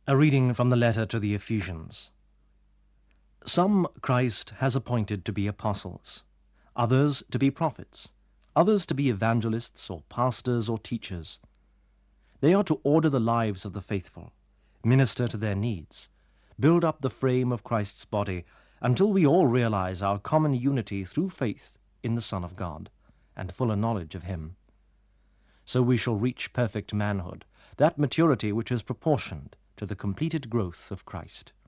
A reading from the letter to the Ephesians. Some Christ has appointed to be apostles, others to be prophets, others to be evangelists or pastors or teachers. They are to order the lives of the faithful, minister to their needs, build up the frame of Christ's body until we all realize our common unity through faith in the Son of God and fuller knowledge of him. So we shall reach perfect manhood, that maturity which is proportioned to the completed growth of Christ.